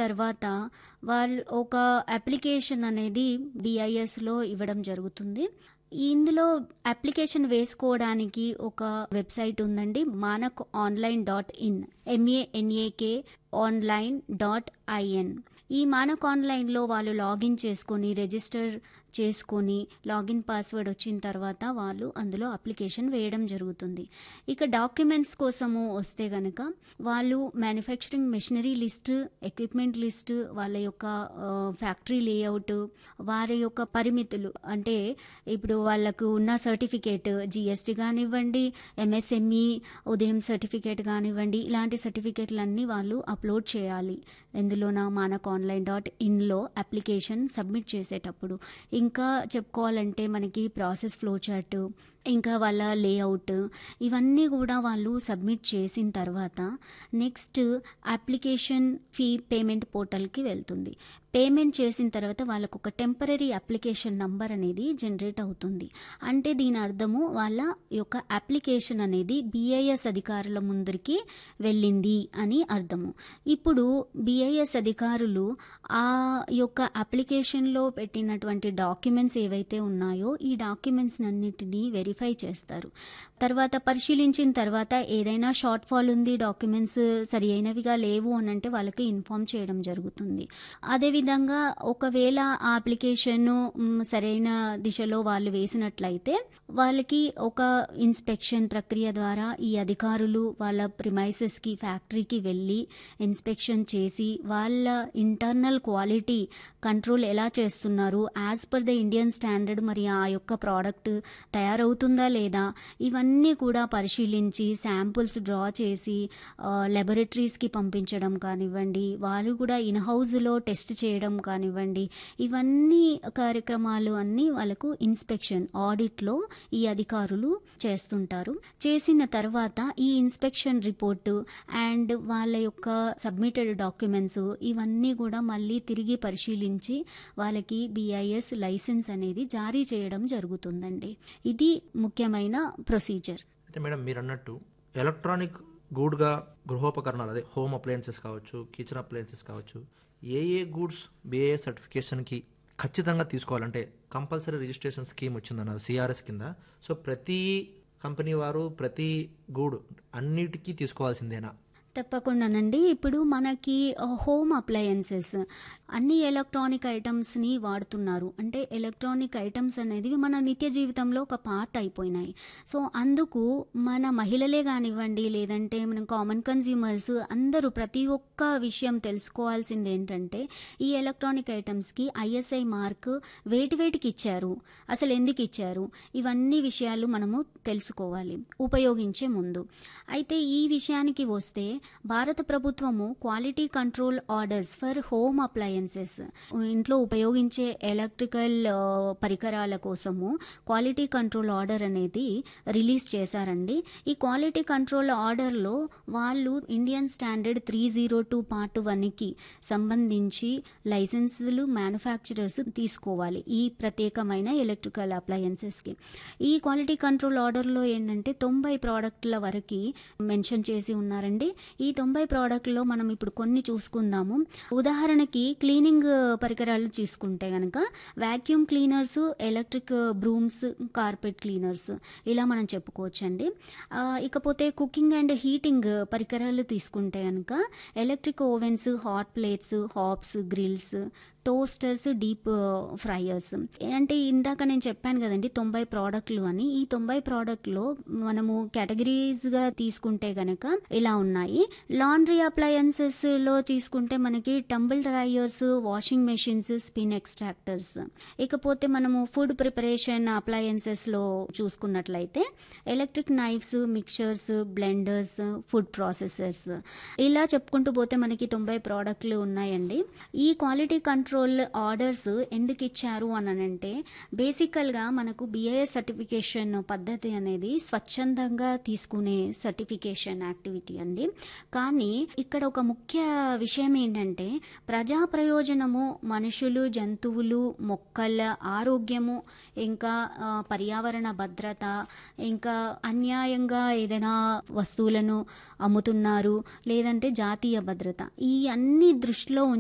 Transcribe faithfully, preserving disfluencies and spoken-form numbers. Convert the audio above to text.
తర్వాత వాళ్ళు ఒక అప్లికేషన్ అనేది బిఐఎస్లో ఇవ్వడం జరుగుతుంది. ఇందులో అప్లికేషన్ వేసుకోవడానికి ఒక వెబ్సైట్ ఉందండి, Manak online dot in, MANAK online dot IN. ఈ మానక్ ఆన్లైన్లో వాళ్ళు లాగిన్ చేసుకొని రిజిస్టర్ చేసుకొని లాగిన్ పాస్వర్డ్ వచ్చిన తర్వాత వాళ్ళు అందులో అప్లికేషన్ వేయడం జరుగుతుంది. ఇక డాక్యుమెంట్స్ కోసము వస్తే కనుక వాళ్ళు manufacturing machinery list, equipment list, వాళ్ళ యొక్క ఫ్యాక్టరీ లేఅవుట్, వారి యొక్క పరిమితులు, అంటే ఇప్పుడు వాళ్ళకు ఉన్న సర్టిఫికేట్ జిఎస్టీ కానివ్వండి, ఎంఎస్ఎంఈ ఉదయం సర్టిఫికేట్ కానివ్వండి, ఇలాంటి సర్టిఫికేట్లన్నీ వాళ్ళు అప్లోడ్ చేయాలి. ఎందులోనా Manak online dot ఇన్లో application submit చేసేటప్పుడు. ఇంకా చెప్పుకోవాలంటే మనకి ప్రాసెస్ ఫ్లో చార్ట్, ఇంకా వాళ్ళ లేఅవుట్, ఇవన్నీ కూడా వాళ్ళు సబ్మిట్ చేసిన తర్వాత నెక్స్ట్ అప్లికేషన్ ఫీ పేమెంట్ పోర్టల్కి వెళ్తుంది. పేమెంట్ చేసిన తర్వాత వాళ్ళకు ఒక టెంపరరీ అప్లికేషన్ నంబర్ అనేది జనరేట్ అవుతుంది. అంటే దీని అర్థము వాళ్ళ యొక్క అప్లికేషన్ అనేది బిఐఎస్ అధికారుల ముందరికి వెళ్ళింది అని అర్థము. ఇప్పుడు బిఐఎస్ అధికారులు ఆ యొక్క అప్లికేషన్లో పెట్టినటువంటి డాక్యుమెంట్స్ ఏవైతే ఉన్నాయో ఈ డాక్యుమెంట్స్ అన్నిటినీ వెరిఫై చేస్తారు. తర్వాత పరిశీలించిన తర్వాత ఏదైనా షార్ట్ ఫాల్ ఉంది, డాక్యుమెంట్స్ సరి అయినవిగా లేవు అని అంటే వాళ్ళకి ఇన్ఫార్మ్ చేయడం జరుగుతుంది. అదేవిధంగా ఒకవేళ ఆ అప్లికేషన్ సరైన దిశలో వాళ్ళు వేసినట్లయితే వాళ్ళకి ఒక ఇన్స్పెక్షన్ ప్రక్రియ ద్వారా ఈ అధికారులు వాళ్ళ ప్రిమైసెస్కి, ఫ్యాక్టరీకి వెళ్ళి ఇన్స్పెక్షన్ చేసి వాళ్ళ ఇంటర్నల్ క్వాలిటీ కంట్రోల్ ఎలా చేస్తున్నారు, as per the Indian standard మరి ఆ యొక్క ప్రోడక్ట్ తయారవుతుందా లేదా, ఇవన్నీ కూడా పరిశీలించి శాంపుల్స్ డ్రా చేసి లెబొరేటరీస్కి పంపించడం కానివ్వండి, వాళ్ళు కూడా ఇన్ హౌస్లో టెస్ట్ చేయడం కానివ్వండి, ఇవన్నీ కార్యక్రమాలు అన్నీ వాళ్ళకు ఇన్స్పెక్షన్ ఆడిట్లో ఈ అధికారులు చేస్తుంటారు. చేసిన తర్వాత ఈ ఇన్స్పెక్షన్ రిపోర్టు అండ్ వాళ్ళ యొక్క సబ్మిటెడ్ డాక్యుమెంట్స్ ఇవన్నీ కూడా మళ్ళీ తిరిగి పరిశీలించి వాళ్ళకి బిఐఎస్ లైసెన్స్ అనేది జారీ చేయడం జరుగుతుందండి. ఇది ముఖ్యమైన ప్రొసీజర్. అయితే మేడం మీరు అన్నట్టు ఎలక్ట్రానిక్ గూడ్గా గృహోపకరణాలు, అదే హోమ్ అప్లయన్సెస్ కావచ్చు, కిచెన్ అప్లయన్సెస్ కావచ్చు, ఏ ఏ గూడ్స్ బిఐఎస్ సర్టిఫికేషన్కి ఖచ్చితంగా తీసుకోవాలంటే కంపల్సరీ రిజిస్ట్రేషన్ స్కీమ్ వచ్చిందన్నారు సిఆర్ఎస్ కింద. సో ప్రతి కంపెనీ వారు ప్రతి గూడ్ అన్నిటికీ తీసుకోవాల్సిందేనా? తప్పకుండానండి. ఇప్పుడు మనకి హోమ్ అప్లయన్సెస్ అన్ని ఎలక్ట్రానిక్ ఐటమ్స్ని వాడుతున్నారు. అంటే ఎలక్ట్రానిక్ ఐటమ్స్ అనేది మన నిత్య జీవితంలో ఒక పార్ట్ అయిపోయినాయి. సో అందుకు మన మహిళలే కానివ్వండి, లేదంటే మనం కామన్ కన్జ్యూమర్స్ అందరూ ప్రతి ఒక్క విషయం తెలుసుకోవాల్సింది ఏంటంటే ఈ ఎలక్ట్రానిక్ ఐటమ్స్కి ఐఎస్ఐ మార్క్ వేటి వేటికి ఇచ్చారు, అసలు ఎందుకు ఇచ్చారు, ఇవన్నీ విషయాలు మనము తెలుసుకోవాలి ఉపయోగించే ముందు. అయితే ఈ విషయానికి వస్తే భారత ప్రభుత్వము quality control orders for home appliances, ఇంట్లో ఉపయోగించే ఎలక్ట్రికల్ పరికరాల కోసము క్వాలిటీ కంట్రోల్ ఆర్డర్ అనేది రిలీజ్ చేశారండి. ఈ క్వాలిటీ కంట్రోల్ ఆర్డర్లో వాళ్ళు Indian standard three zero two part వన్కి సంబంధించి లైసెన్సులు మ్యానుఫ్యాక్చరర్స్ తీసుకోవాలి ఈ ప్రత్యేకమైన ఎలక్ట్రికల్ అప్లయన్సెస్కి. ఈ క్వాలిటీ కంట్రోల్ ఆర్డర్లో ఏంటంటే తొంభై ప్రోడక్ట్ల వరకు మెన్షన్ చేసి ఉన్నారండి. ఈ తొంభై ప్రోడక్ట్లో మనం ఇప్పుడు కొన్ని చూసుకుందాము. ఉదాహరణకి క్లీనింగ్ పరికరాలు తీసుకుంటే కనుక vacuum cleaners, electric brooms, carpet cleaners ఇలా మనం చెప్పుకోవచ్చండి. ఇకపోతే కుకింగ్ అండ్ హీటింగ్ పరికరాలు తీసుకుంటే కనుక electric ovens, hot plates, Hobbs, grills, toasters, deep fryers. అంటే ఇందాక నేను చెప్పాను కదండి తొంభై ప్రోడక్ట్లు అని. ఈ తొంభై ప్రోడక్ట్లో మనము కేటగిరీస్గా తీసుకుంటే కనుక ఇలా ఉన్నాయి. లాండ్రీ అప్లయన్సెస్లో తీసుకుంటే మనకి tumble dryers, washing machines, spin extractors. ఇకపోతే మనము ఫుడ్ ప్రిపరేషన్ అప్లయన్సెస్లో చూసుకున్నట్లయితే electric knifes, mixtures, blenders, food processors, ఇలా చెప్పుకుంటూ పోతే మనకి తొంభై ప్రోడక్ట్లు ఉన్నాయండి. ఈ క్వాలిటీ కంట్రోల్ ఆర్డర్స్ ఎందుకు ఇచ్చారు అని అంటే బేసికల్గా మనకు బిఐఎస్ సర్టిఫికేషన్ పద్ధతి అనేది స్వచ్ఛందంగా తీసుకునే సర్టిఫికేషన్ యాక్టివిటీ అండి. కానీ ఇక్కడ ఒక ముఖ్య విషయం ఏంటంటే ప్రజా ప్రయోజనము, మనుషులు, జంతువులు, మొక్కల ఆరోగ్యము, ఇంకా పర్యావరణ భద్రత, ఇంకా అన్యాయంగా ఏదైనా వస్తువులను అమ్ముతున్నారు, లేదంటే జాతీయ భద్రత, ఈ అన్ని దృష్టిలో